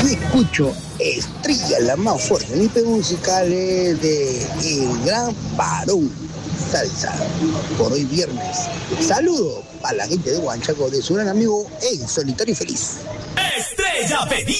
Yo escucho Estrella, la más fuerte. Mi musical es de El Gran Varón Salsa. Por hoy viernes. Saludo a la gente de Huanchaco, de su gran amigo El Solitario Feliz. Estrella Pedí.